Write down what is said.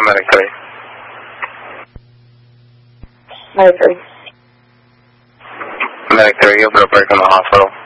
Medic 3. Medic 3. Medic 3, you'll be break in the hospital.